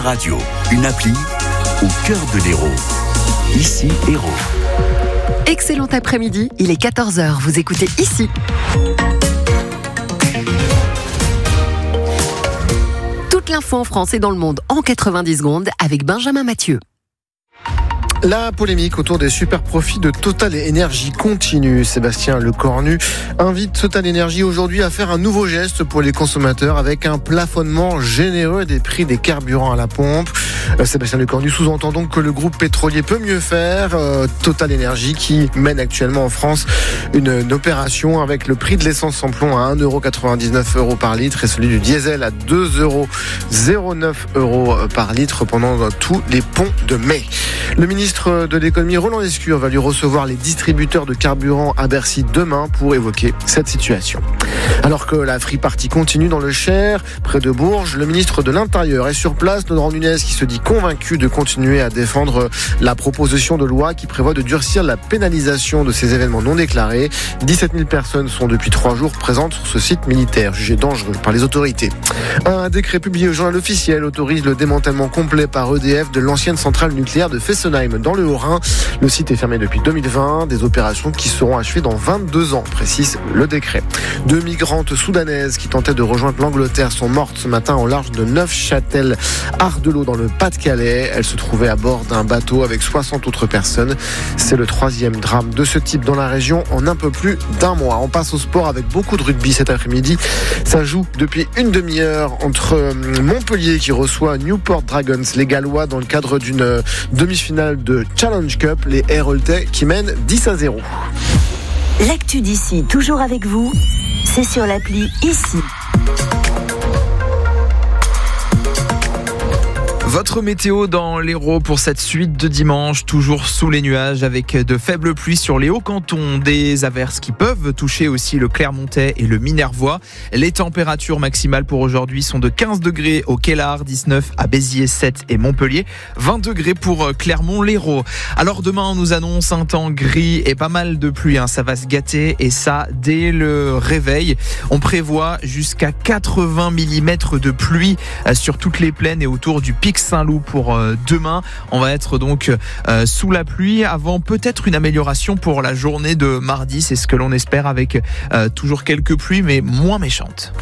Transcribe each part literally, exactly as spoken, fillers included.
Radio, une appli au cœur de l'Hérault. Ici, Hérault. Excellent après-midi, il est quatorze heures, vous écoutez Ici. Toute l'info en France et dans le monde en quatre-vingt-dix secondes avec Benjamin Mathieu. La polémique autour des super profits de Total Énergie continue. Sébastien Lecornu invite Total Énergie aujourd'hui à faire un nouveau geste pour les consommateurs avec un plafonnement généreux des prix des carburants à la pompe. Sébastien Lecornu sous-entend donc que le groupe pétrolier peut mieux faire. Total Énergie qui mène actuellement en France une, une opération avec le prix de l'essence sans plomb à un euro quatre-vingt-dix-neuf par litre et celui du diesel à deux euros zéro neuf par litre pendant tous les ponts de mai. Le ministre de l'économie Roland Lescure va lui recevoir les distributeurs de carburant à Bercy demain pour évoquer cette situation. Alors que la free party continue dans le Cher, près de Bourges, le ministre de l'Intérieur est sur place, Laurent Nunez, qui se dit convaincu de continuer à défendre la proposition de loi qui prévoit de durcir la pénalisation de ces événements non déclarés. dix-sept mille personnes sont depuis trois jours présentes sur ce site militaire jugé dangereux par les autorités. Un décret publié au journal officiel autorise le démantèlement complet par E D F de l'ancienne centrale nucléaire de Fessenheim dans le Haut-Rhin. Le site est fermé depuis deux mille vingt, des opérations qui seront achevées dans vingt-deux ans, précise le décret. Deux migrantes soudanaises qui tentaient de rejoindre l'Angleterre sont mortes ce matin au large de Neufchâtel-Ardelot dans le Pas-de-Calais. Elles se trouvaient à bord d'un bateau avec soixante autres personnes. C'est le troisième drame de ce type dans la région en un peu plus d'un mois. On passe au sport avec beaucoup de rugby cet après-midi. Ça joue depuis une demi-heure entre Montpellier qui reçoit Newport Dragons, les Gallois, dans le cadre d'une demi-finale de Challenge Cup, les Héraultais qui mènent dix à zéro. L'actu d'ici, toujours avec vous, c'est sur l'appli Ici. Votre météo dans l'Hérault pour cette suite de dimanche, toujours sous les nuages avec de faibles pluies sur les hauts cantons, des averses qui peuvent toucher aussi le Clermontais et le Minervois. Les températures maximales pour aujourd'hui sont de quinze degrés au Quellard, dix-neuf à Béziers, sept et Montpellier, vingt degrés pour Clermont-Lérault. Alors demain on nous annonce un temps gris et pas mal de pluie, hein. Ça va se gâter et ça dès le réveil. On prévoit jusqu'à quatre-vingts millimètres de pluie sur toutes les plaines et autour du pic Saint-Loup pour euh, demain. On va être donc euh, sous la pluie avant peut-être une amélioration pour la journée de mardi. C'est ce que l'on espère avec euh, toujours quelques pluies mais moins méchantes.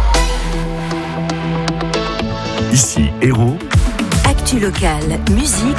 Ici, Hérault. Actu locale, musique.